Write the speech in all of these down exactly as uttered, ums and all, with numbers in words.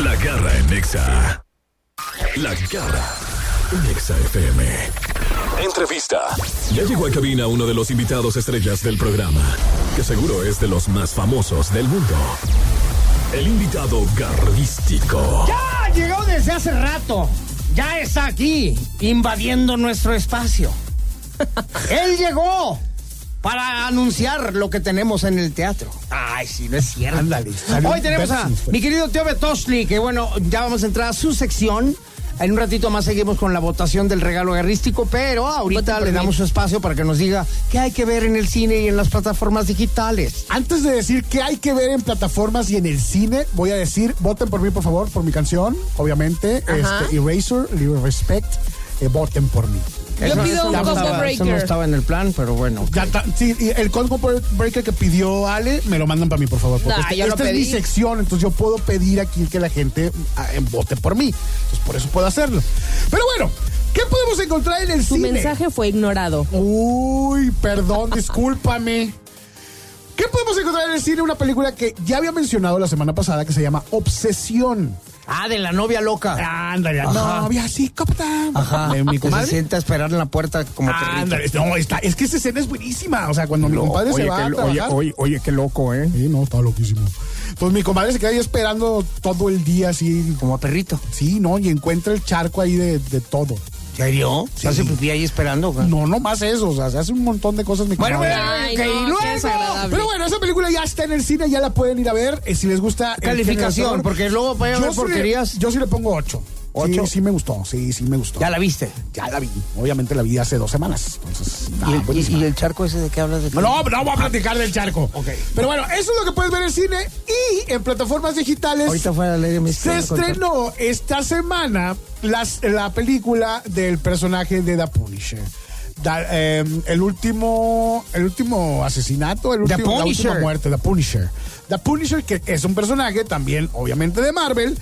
La Garra en Nexa. La Garra en Nexa F M. Entrevista. Ya llegó a cabina uno de los invitados estrellas del programa, que seguro es de los más famosos del mundo. El invitado garrístico. Ya llegó desde hace rato. Ya está aquí, invadiendo nuestro espacio. Él llegó para anunciar lo que tenemos en el teatro. Ay, sí, no es cierto. Ándale. Hoy tenemos a mi querido Teo Betosli, que bueno, ya vamos a entrar a su sección. En un ratito más seguimos con la votación del regalo garrístico, pero ahorita le damos su espacio para que nos diga qué hay que ver en el cine y en las plataformas digitales. Antes de decir qué hay que ver en plataformas y en el cine, voy a decir, voten por mí, por favor, por mi canción, obviamente, este, Eraser, Little Respect, eh, voten por mí. Yo Eso, pido un eso combo estaba, breaker. Eso no estaba en el plan, pero bueno. Ya okay. ta, sí, y el combo breaker que pidió Ale, me lo mandan para mí, por favor. Porque Nah, este, yo lo esta es mi pedí. sección, entonces yo puedo pedir aquí que la gente eh, vote por mí. Entonces por eso puedo hacerlo. Pero bueno, ¿qué podemos encontrar en el Tu cine? mensaje fue ignorado. Uy, perdón, discúlpame. ¿Qué podemos encontrar en el cine? Una película que ya había mencionado la semana pasada que se llama Obsesión. Ah, de la novia loca. Ándale, novia psicópata. Ajá. De mi Que se comadre. sienta a esperar en la puerta como perrito. Ándale, no, está, es que esa escena es buenísima. O sea, cuando mi compadre se va a oye, trabajar. oye, oye, qué loco, ¿eh? Sí, no, está loquísimo. Pues mi comadre se queda ahí esperando todo el día así. Como perrito. Sí, ¿no? Y encuentra el charco ahí de, de todo. ¿Serio? Sí. ¿Se hace pipí ahí esperando? ¿Qué? No, no más eso. O sea, se hace un montón de cosas mi Bueno, comadre. bueno, Ay, ok, no, y qué luego. desagradable. Pero bueno, esa película ya está en el cine, ya la pueden ir a ver. Eh, si les gusta. el Calificación, género, porque luego vayan a ver yo sí le- porquerías. yo sí le pongo ocho. ¿Ocho? Sí, sí me gustó. Sí, sí me gustó. ¿Ya la viste? Ya la vi. Obviamente la vi hace dos semanas. Entonces, ¿Y, ah, el, buenísima. y- y el charco ese de qué hablas? De No, no, no voy a platicar del charco. Ok. Pero bueno, eso es lo que puedes ver en cine y en plataformas digitales. Ahorita fue a leer mi Se estrenó esta semana las, la película del personaje de The Punisher. Da- eh, el último el último asesinato, el The último, la Punisher. última muerte, The Punisher. The Punisher, que es un personaje también, obviamente, de Marvel,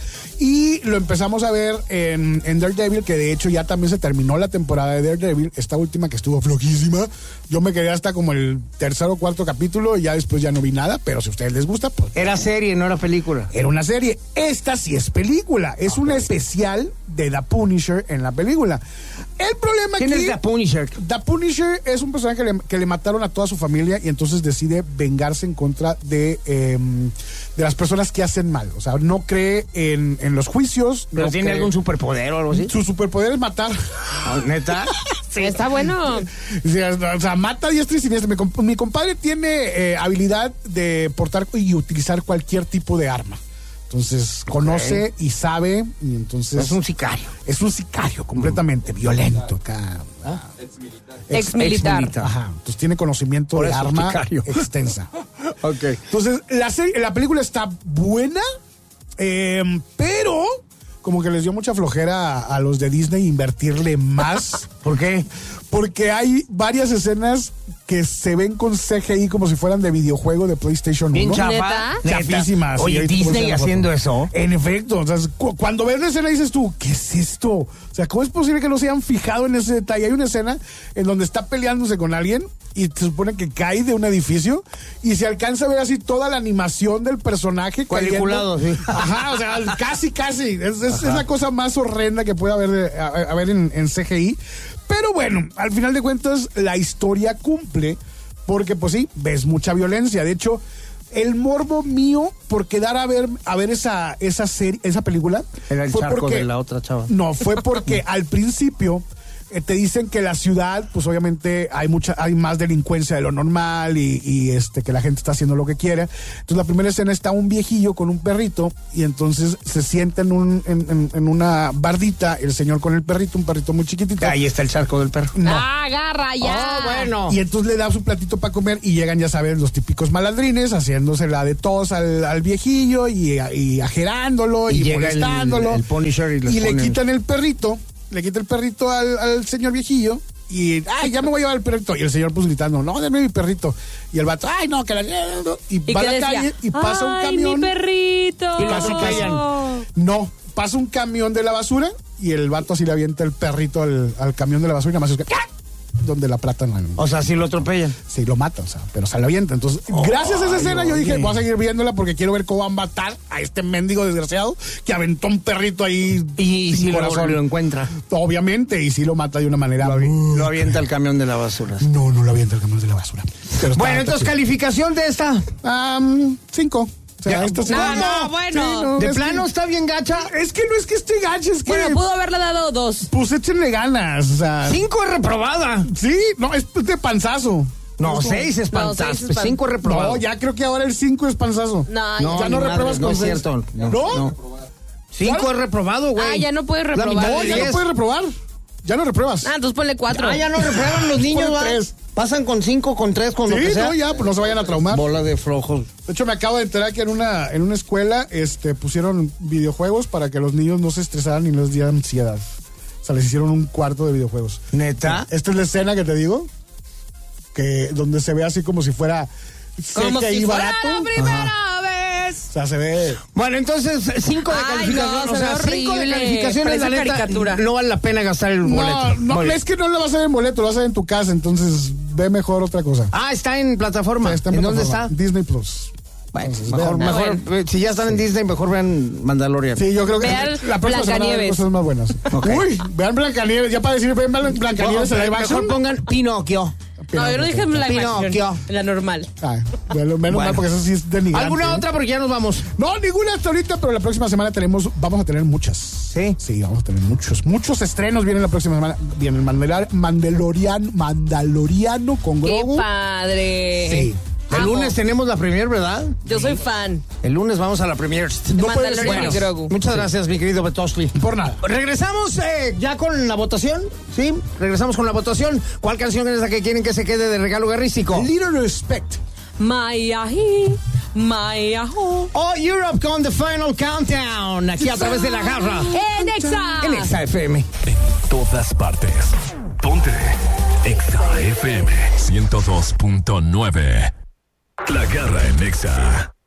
y lo empezamos a ver en, en Daredevil, que de hecho ya también se terminó la temporada de Daredevil, esta última que estuvo flojísima. Yo me quedé hasta como el tercer o cuarto capítulo y ya después ya no vi nada, pero si a ustedes les gusta, pues Era serie, no era película. era una serie. Esta sí es película. Es una especial de The Punisher en la película. El problema ¿Quién aquí... es The Punisher? The Punisher es un personaje que le, que le mataron a toda su familia y entonces decide vengarse en contra de, eh, de las personas que hacen mal. O sea, no cree en, en los juicios. ¿Pero no tiene cree- algún superpoder o algo así? Su superpoder es matar. ¿Neta? Está bueno. Sí, o sea, mata a diestra y siniestra. Mi, comp- mi compadre tiene eh, habilidad de portar y utilizar cualquier tipo de arma. Entonces, conoce y sabe, y entonces... Es un sicario. Es un sicario completamente violento acá. ¿ah? Ex militar. Ajá. Entonces tiene conocimiento Por de eso, arma sicario. extensa. Ok. Entonces, la, serie- la película está buena, eh, pero como que les dio mucha flojera a, a los de Disney invertirle más. ¿Por qué? Porque hay varias escenas que se ven con C G I como si fueran de videojuego de PlayStation Bien uno. chafa. ¿Neta? Chafísimas. Sí, Oye, ahorita te voy a Disney enseñar la haciendo foto. eso. En efecto, o sea, cu- cuando ves la escena dices tú, ¿qué es esto? O sea, ¿cómo es posible que no se hayan fijado en ese detalle? Hay una escena en donde está peleándose con alguien y se supone que cae de un edificio y se alcanza a ver así toda la animación del personaje. Cuadriculado, cayendo. sí. Ajá, o sea, casi, casi. Es, es, es la cosa más horrenda que puede haber, de- a, a ver en, en C G I. Pero bueno, al final de cuentas, la historia cumple porque, pues sí, ves mucha violencia. De hecho, el morbo mío por quedar a ver a ver esa esa serie, esa película Era el fue charco porque- de la otra chava. No, fue porque al principio eh, te dicen que la ciudad, pues obviamente hay mucha, hay más delincuencia de lo normal y, y, este que la gente está haciendo lo que quiere. Entonces la primera escena está un viejillo con un perrito y entonces se sienta en un en, en- en una bardita el señor con el perrito, un perrito muy chiquitito. Ahí está el charco del perro. No. Ah, agarra ya. Oh, bueno. Y entonces le da su platito para comer y llegan, ya sabes, los típicos malandrines haciéndose la de tos al, al viejillo y, y ajerándolo y, Y llega el- molestándolo. el Punisher y les le ponen- quitan el perrito, le quita el perrito al, al señor viejillo y, ay, ya me voy a llevar el perrito. Y el señor pues gritando, no, denme mi perrito. Y el vato, ay, no, que la... Y, ¿Y va a qué la decía? calle y pasa un Ay, camión. mi perrito. Y casi callan. No, pasa un camión de la basura y el vato así le avienta el perrito al, al camión de la basura y nada más es que... donde la plata no. O sea, si lo atropellan. Sí, lo mata, o sea, pero se la avienta. Entonces, oh, gracias a esa escena, yo dije, voy a seguir viéndola porque quiero ver cómo va a matar a este mendigo desgraciado que aventó un perrito ahí. Y si lo, lo encuentra. Obviamente, y si lo mata de una manera. Lo, avi- lo avienta al camión de la basura. No, no lo avienta al camión de la basura. Pero bueno, entonces, chido. ¿Calificación de esta? Um, cinco. O sea, esta no, no, no, bueno. Sí, no, ¿De plano que, está bien gacha? Es que no es que esté gacha, es que... Bueno, pudo haberle dado dos. Pues échenle ganas, o sea... Cinco es reprobada. Sí, no, es de panzazo. No, no seis es panzazo. No, seis es pan... Cinco es reprobado. No, ya creo que ahora el cinco es panzazo. No, no ya no repruebas madre, con no seis. es cierto. ¿No? ¿No? Cinco ¿Cuál? Es reprobado, güey. Ah, ya no puedes reprobar. No, ya no puedes reprobar. Ya no repruebas. Ah, entonces ponle cuatro. Ah, ya no reprueban los niños, va. Tres. Pasan con cinco, con tres, con sí, lo que sea. No, ya, pues no se vayan a traumar. Bola de flojos. De hecho, me acabo de enterar que en una, en una escuela este, pusieron videojuegos para que los niños no se estresaran ni les dieran ansiedad. O sea, les hicieron un cuarto de videojuegos. ¿Neta? Esta es la escena que te digo, que donde se ve así como si fuera como seca si y fuera barato. la primera Ajá. vez. O sea, se ve... Bueno, entonces, cinco de Ay, calificación. no, o sea, cinco de calificaciones, la neta, caricatura. No vale la pena gastar el no, boleto. No, boleto. Es que no lo vas a ver en boleto, lo vas a ver en tu casa, entonces ve mejor otra cosa. Ah, está en plataforma. Sí, está en ¿En plataforma. dónde está? Disney Plus. Bueno, entonces, mejor, vean. mejor, bueno. si ya están en Disney, mejor vean Mandalorian. Sí, yo creo que vean la próxima semana hay cosas más buenas. Okay. Uy, vean Blancanieves, ya para decir, vean Blancanieves en live action. Mejor pongan Pinocchio. No, yo no dije en la Pinocchio. la normal. Ay, menos bueno. mal porque eso sí es denigrante. ¿Alguna otra? Porque ya nos vamos. No, ninguna hasta ahorita, pero la próxima semana tenemos, vamos a tener muchas. ¿Sí? Sí, vamos a tener muchos, muchos estrenos vienen la próxima semana. Viene el Mandalor, Mandalorian, Mandaloriano con Grogu. ¡Qué padre! Sí. El lunes tenemos la premier, ¿verdad? Yo soy fan. El lunes vamos a la premier. No Mandalorian y Grogu. Muchas gracias, mi querido Betoshli. Por nada. Regresamos eh, ya con la votación, ¿sí? Regresamos con la votación. ¿Cuál canción es la que quieren que se quede de regalo garrístico? Little Respect. Mayahi, Mayaho. Oh, Europe con The Final Countdown. Aquí a través de la garra. En Exa. En Exa F M. En todas partes. Ponte Exa F M ciento dos punto nueve. La garra en Exa.